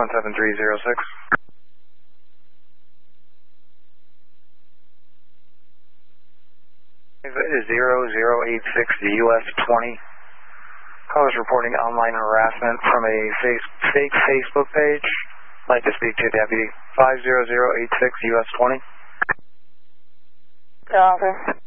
17306. It is 0086 US 20. Callers reporting online harassment from a fake Facebook page. I'd like to speak to Deputy 50086 US 20. Office.